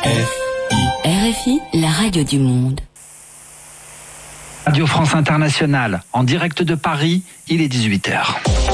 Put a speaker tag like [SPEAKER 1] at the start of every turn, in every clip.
[SPEAKER 1] RFI, la radio du monde.
[SPEAKER 2] Radio France Internationale, en direct de Paris, il est 18h.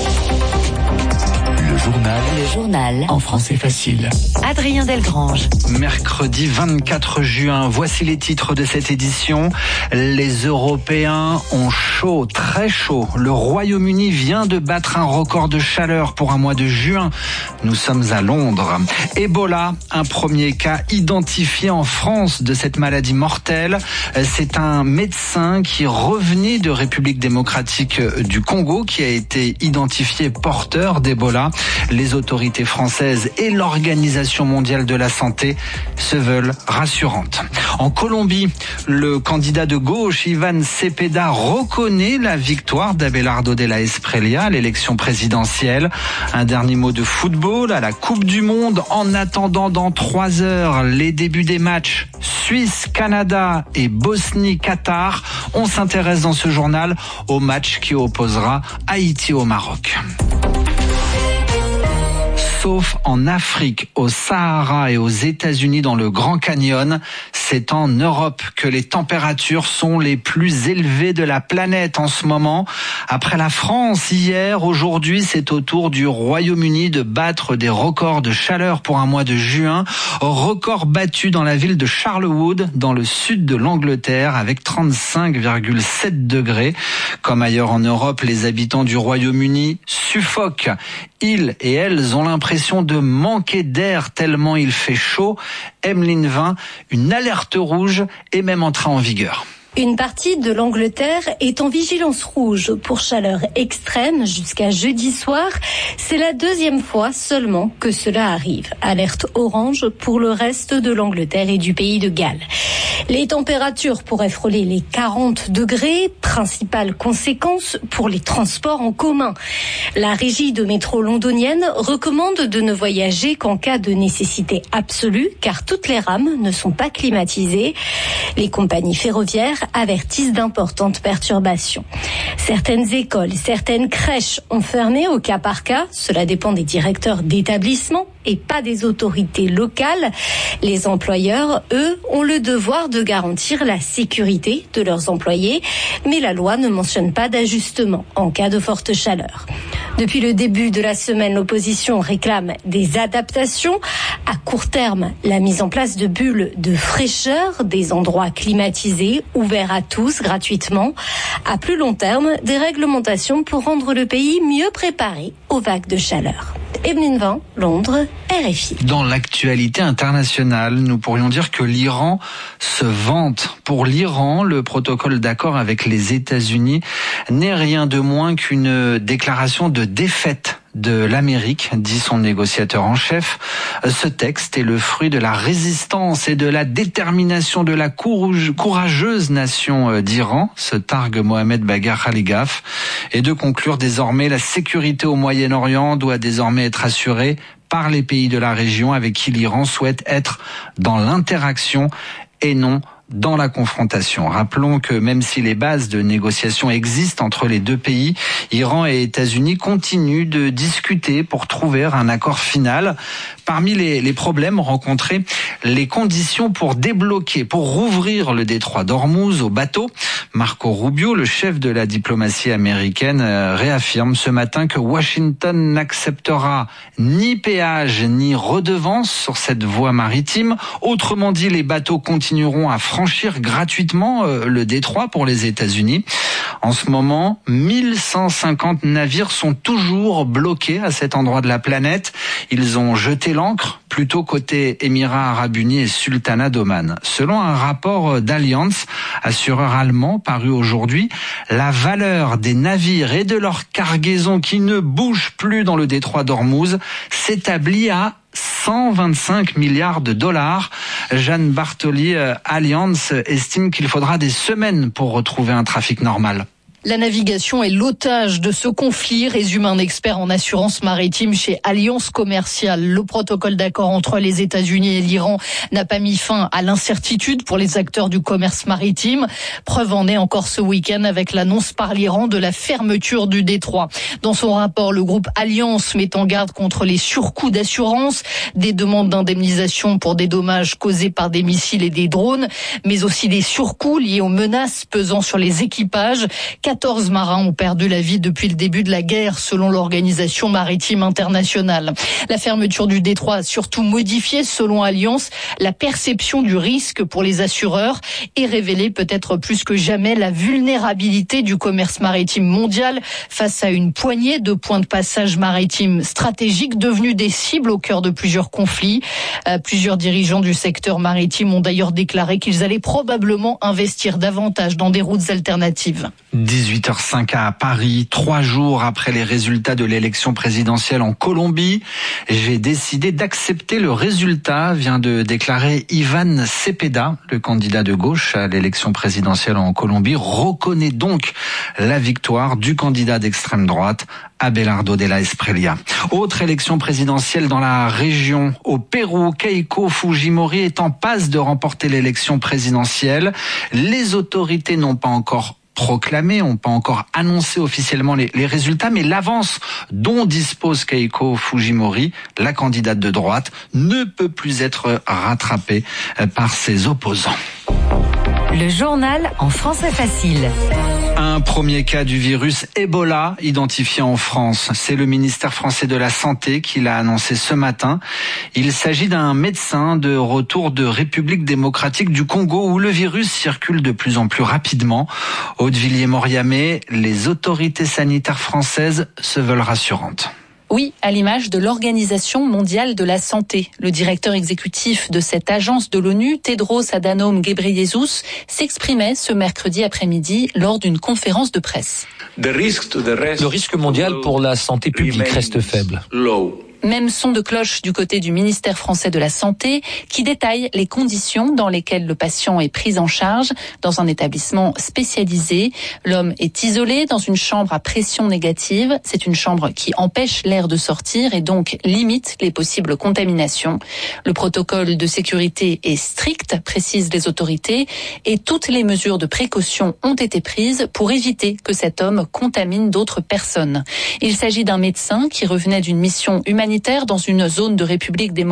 [SPEAKER 1] Le journal
[SPEAKER 3] en français facile.
[SPEAKER 1] Adrien Delgrange.
[SPEAKER 2] Mercredi 24 juin, voici les titres de cette édition. Les Européens ont chaud, très chaud. Le Royaume-Uni vient de battre un record de chaleur pour un mois de juin. Nous sommes à Londres. Ebola, un premier cas identifié en France de cette maladie mortelle. C'est un médecin qui revenait de République démocratique du Congo qui a été identifié porteur d'Ebola. Les autorités françaises et l'Organisation mondiale de la santé se veulent rassurantes. En Colombie, le candidat de gauche, Ivan Cepeda, reconnaît la victoire d'Abelardo de la Espriella à l'élection présidentielle. Un dernier mot de football à la Coupe du Monde. En attendant dans 3 heures les débuts des matchs Suisse, Canada et Bosnie-Qatar, on s'intéresse dans ce journal au match qui opposera Haïti au Maroc. Sauf en Afrique, au Sahara et aux États-Unis dans le Grand Canyon, c'est en Europe que les températures sont les plus élevées de la planète en ce moment. Après la France hier, aujourd'hui, c'est au tour du Royaume-Uni de battre des records de chaleur pour un mois de juin. Record battu dans la ville de Charlewood, dans le sud de l'Angleterre, avec 35,7 degrés. Comme ailleurs en Europe, les habitants du Royaume-Uni suffoquent. Ils et elles ont l'impression de manquer d'air tellement il fait chaud. Emeline Vin, une alerte rouge est même entrée en vigueur.
[SPEAKER 4] Une partie de l'Angleterre est en vigilance rouge pour chaleur extrême jusqu'à jeudi soir. C'est la 2e fois seulement que cela arrive. Alerte orange pour le reste de l'Angleterre et du pays de Galles. Les températures pourraient frôler les 40 degrés, principale conséquence pour les transports en commun. La régie de métro londonienne recommande de ne voyager qu'en cas de nécessité absolue, car toutes les rames ne sont pas climatisées. Les compagnies ferroviaires avertissent d'importantes perturbations. Certaines écoles, certaines crèches ont fermé au cas par cas. Cela dépend des directeurs d'établissements et pas des autorités locales. Les employeurs, eux, ont le devoir de garantir la sécurité de leurs employés, mais la loi ne mentionne pas d'ajustement en cas de forte chaleur. Depuis le début de la semaine, l'opposition réclame des adaptations. À court terme, la mise en place de bulles de fraîcheur, des endroits climatisés, ouverts à tous gratuitement. À plus long terme, des réglementations pour rendre le pays mieux préparé aux vagues de chaleur. Emeline Vin, Londres, RFI.
[SPEAKER 2] Dans l'actualité internationale, nous pourrions dire que l'Iran se vante. Pour l'Iran, le protocole d'accord avec les États-Unis n'est rien de moins qu'une déclaration de défaite de l'Amérique, dit son négociateur en chef. Ce texte est le fruit de la résistance et de la détermination de la courageuse nation d'Iran, se targue Mohamed Bagher Khalilgaf, et de conclure désormais la sécurité au Moyen-Orient doit désormais être assurée par les pays de la région avec qui l'Iran souhaite être dans l'interaction et non dans la confrontation. Rappelons que même si les bases de négociation existent entre les deux pays, Iran et États-Unis continuent de discuter pour trouver un accord final. Parmi les problèmes rencontrés, les conditions pour débloquer, pour rouvrir le détroit d'Ormuz aux bateaux. Marco Rubio, le chef de la diplomatie américaine, réaffirme ce matin que Washington n'acceptera ni péage ni redevance sur cette voie maritime. Autrement dit, les bateaux continueront à franchir gratuitement le détroit pour les États-Unis. En ce moment, 1150 navires sont toujours bloqués à cet endroit de la planète. Ils ont jeté l'ancre, plutôt côté Émirats Arabes Unis et Sultanat d'Oman. Selon un rapport d'Allianz, assureur allemand paru aujourd'hui, la valeur des navires et de leur cargaison qui ne bougent plus dans le détroit d'Ormuz s'établit à 125 milliards de dollars. Jeanne Bartoli, Allianz estime qu'il faudra des semaines pour retrouver un trafic normal.
[SPEAKER 3] La navigation est l'otage de ce conflit, résume un expert en assurance maritime chez Allianz Commerciale. Le protocole d'accord entre les États-Unis et l'Iran n'a pas mis fin à l'incertitude pour les acteurs du commerce maritime. Preuve en est encore ce week-end avec l'annonce par l'Iran de la fermeture du détroit. Dans son rapport, le groupe Allianz met en garde contre les surcoûts d'assurance, des demandes d'indemnisation pour des dommages causés par des missiles et des drones, mais aussi des surcoûts liés aux menaces pesant sur les équipages. 14 marins ont perdu la vie depuis le début de la guerre, selon l'Organisation maritime internationale. La fermeture du détroit a surtout modifié, selon Allianz, la perception du risque pour les assureurs et révélé peut-être plus que jamais la vulnérabilité du commerce maritime mondial face à une poignée de points de passage maritimes stratégiques devenus des cibles au cœur de plusieurs conflits. Plusieurs dirigeants du secteur maritime ont d'ailleurs déclaré qu'ils allaient probablement investir davantage dans des routes alternatives.
[SPEAKER 2] 18h05 à Paris, 3 jours après les résultats de l'élection présidentielle en Colombie. J'ai décidé d'accepter le résultat, vient de déclarer Ivan Cepeda, le candidat de gauche à l'élection présidentielle en Colombie, reconnaît donc la victoire du candidat d'extrême droite, Abelardo de la Espriella. Autre élection présidentielle dans la région, au Pérou, Keiko Fujimori est en passe de remporter l'élection présidentielle. Les autorités n'ont pas encore n'ont pas encore annoncé officiellement les résultats, mais l'avance dont dispose Keiko Fujimori, la candidate de droite, ne peut plus être rattrapée par ses opposants.
[SPEAKER 1] Le journal en français facile.
[SPEAKER 2] Un premier cas du virus Ebola identifié en France. C'est le ministère français de la Santé qui l'a annoncé ce matin. Il s'agit d'un médecin de retour de République démocratique du Congo où le virus circule de plus en plus rapidement. Aude-Villiers-Moriamé, les autorités sanitaires françaises se veulent rassurantes.
[SPEAKER 5] Oui, à l'image de l'Organisation mondiale de la santé. Le directeur exécutif de cette agence de l'ONU, Tedros Adhanom Ghebreyesus, s'exprimait ce mercredi après-midi lors d'une conférence de presse.
[SPEAKER 6] Le risque mondial pour la santé publique reste faible.
[SPEAKER 5] Même son de cloche du côté du ministère français de la Santé qui détaille les conditions dans lesquelles le patient est pris en charge dans un établissement spécialisé. L'homme est isolé dans une chambre à pression négative. C'est une chambre qui empêche l'air de sortir et donc limite les possibles contaminations. Le protocole de sécurité est strict, précisent les autorités, et toutes les mesures de précaution ont été prises pour éviter que cet homme contamine d'autres personnes. Il s'agit d'un médecin qui revenait d'une mission humanitaire dans une zone de République démocratique